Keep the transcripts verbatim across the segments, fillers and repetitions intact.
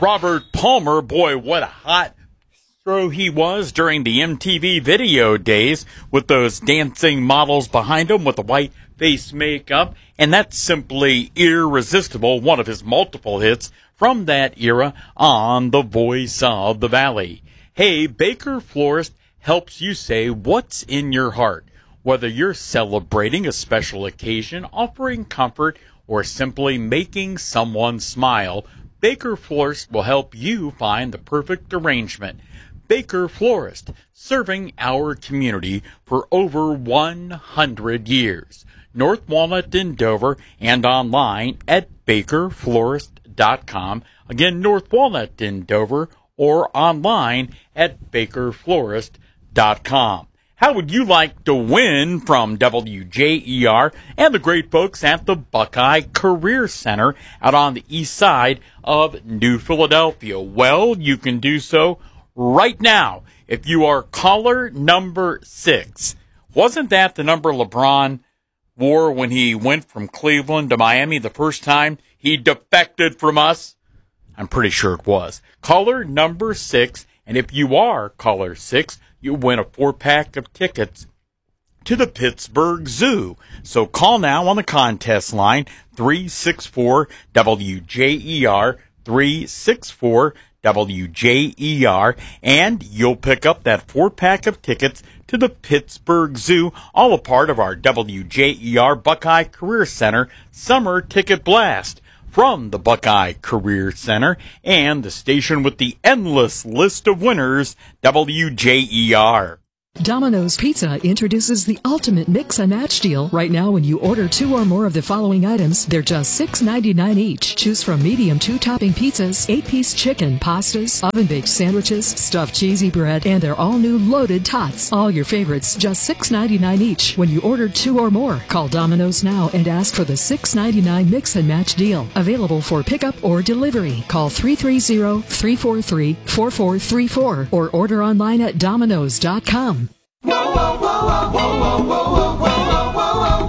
Robert Palmer, boy, what a hot throw he was during the M T V video days with those dancing models behind him with the white face makeup. And that's simply irresistible, one of his multiple hits from that era on The Voice of the Valley. Hey, Baker Florist helps you say what's in your heart. Whether you're celebrating a special occasion, offering comfort, or simply making someone smile, Baker Florist will help you find the perfect arrangement. Baker Florist, serving our community for over one hundred years. North Walnut in Dover and online at baker florist dot com. Again, North Walnut in Dover or online at baker florist dot com. How would you like to win from W J E R and the great folks at the Buckeye Career Center out on the east side of New Philadelphia? Well, you can do so right now if you are caller number six. Wasn't that the number LeBron wore when he went from Cleveland to Miami the first time he defected from us? I'm pretty sure it was. Caller number six, and if you are caller six, you win a four-pack of tickets to the Pittsburgh Zoo. So call now on the contest line, three six four W J E R, three six four W J E R, and you'll pick up that four-pack of tickets to the Pittsburgh Zoo, all a part of our W J E R Buckeye Career Center Summer Ticket Blast. From the Buckeye Career Center and the station with the endless list of winners, W J E R. Domino's Pizza introduces the ultimate mix and match deal. Right now, when you order two or more of the following items, they're just six ninety-nine each. Choose from medium two-topping pizzas, eight-piece chicken, pastas, oven-baked sandwiches, stuffed cheesy bread, and their all-new loaded tots. All your favorites, just six ninety-nine each. When you order two or more, call Domino's now and ask for the six ninety-nine mix and match deal. Available for pickup or delivery. Call three three zero, three four three, four four three four or order online at domino's dot com. Whoa, whoa, whoa, whoa, whoa, whoa, whoa, whoa, whoa, whoa,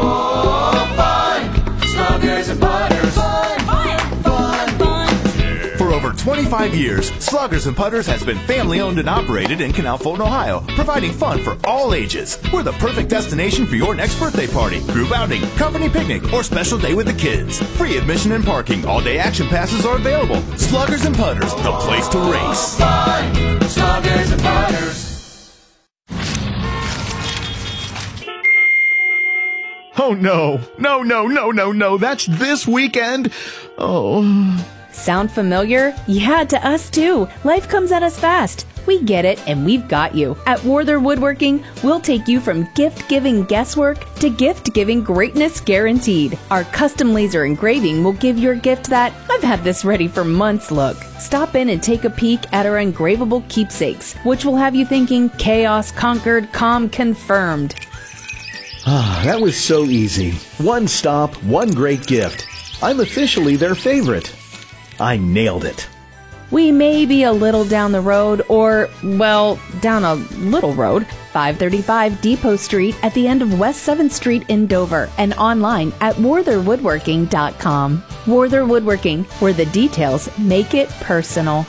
whoa, whoa, fun! Sluggers and Putters. Fun, fun, fun, fun. For over twenty-five years, Sluggers and Putters has been family-owned and operated in Canal Fulton, Ohio, providing fun for all ages. We're the perfect destination for your next birthday party, group outing, company picnic, or special day with the kids. Free admission and parking. All-day action passes are available. Sluggers and Putters, the place to race. Fun! Sluggers and Putters. Oh, no. No, no, no, no, no. That's this weekend. Oh. Sound familiar? Yeah, to us too. Life comes at us fast. We get it, and we've got you. At Werther Woodworking, we'll take you from gift-giving guesswork to gift-giving greatness guaranteed. Our custom laser engraving will give your gift that, I've had this ready for months look. Stop in and take a peek at our engravable keepsakes, which will have you thinking chaos conquered, calm confirmed. Ah, that was so easy. One stop, one great gift. I'm officially their favorite. I nailed it. We may be a little down the road, or, well, down a little road. five thirty-five Depot Street at the end of West seventh Street in Dover, and online at werther woodworking dot com. Werther Woodworking, where the details make it personal.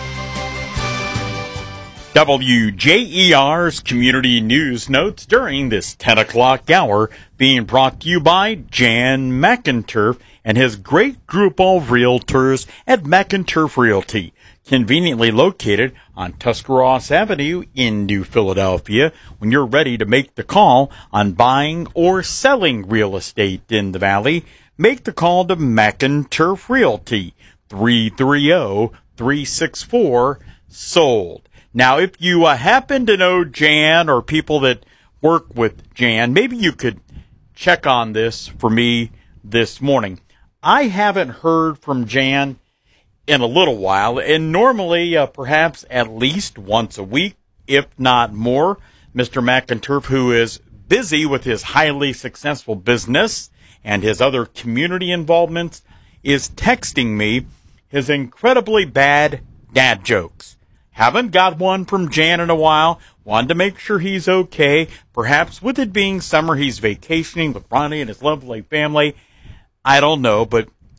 W J E R's Community News Notes during this ten o'clock hour being brought to you by Jan McInturf and his great group of realtors at McInturf Realty, conveniently located on Tuscarawas Avenue in New Philadelphia. When you're ready to make the call on buying or selling real estate in the Valley, make the call to McInturf Realty, three three zero, three six four, sold. Now, if you uh, happen to know Jan or people that work with Jan, maybe you could check on this for me this morning. I haven't heard from Jan in a little while, and normally uh, perhaps at least once a week, if not more, Mister McInturf, who is busy with his highly successful business and his other community involvements, is texting me his incredibly bad dad jokes. Haven't got one from Jan in a while. Wanted to make sure he's okay. Perhaps with it being summer, he's vacationing with Ronnie and his lovely family. I don't know, but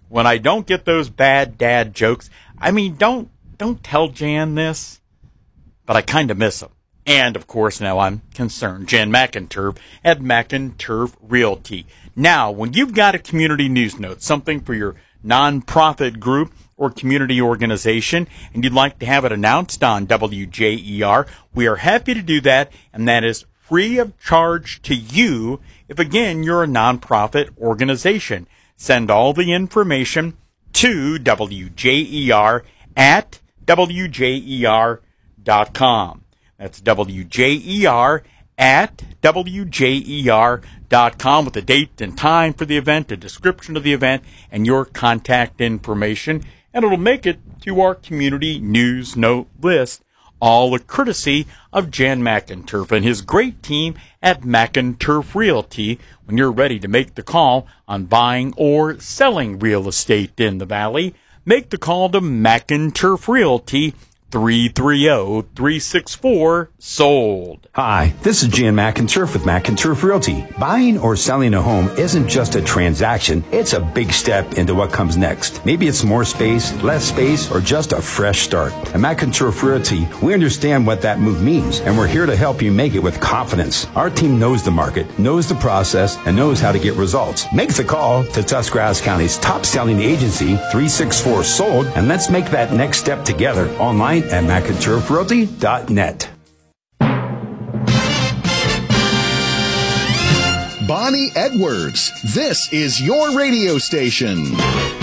when I don't get those bad dad jokes, I mean, don't don't tell Jan this, but I kind of miss him. And, of course, now I'm concerned. Jan McInturf at McInturf Realty. Now, when you've got a community news note, something for your nonprofit group or community organization, and you'd like to have it announced on W J E R, we are happy to do that, and that is free of charge to you if, again, you're a nonprofit organization. Send all the information to W J E R at W J E R dot com. That's W J E R at W J E R dot com with the date and time for the event, a description of the event, and your contact information. And it'll make it to our community news note list, all the courtesy of Jan McInturf and his great team at McInturf Realty when you're ready to make the call on buying or selling real estate in the Valley. Make the call to McInturf Realty, three three zero, three six four, sold. Hi, this is Jan McInturf with McInturf Realty. Buying or selling a home isn't just a transaction, it's a big step into what comes next. Maybe it's more space, less space, or just a fresh start. At McInturf Realty, we understand what that move means, and we're here to help you make it with confidence. Our team knows the market, knows the process, and knows how to get results. Make the call to Tuscarawas County's top-selling agency, three six four, sold, and let's make that next step together online at McInturf Realty dot net. Bonnie Edwards, this is your radio station.